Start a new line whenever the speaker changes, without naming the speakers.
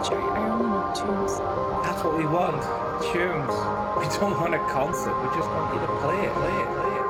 feature. I only know tunes.
That's what we want. Tunes. We don't want a concert. We just want you to play it.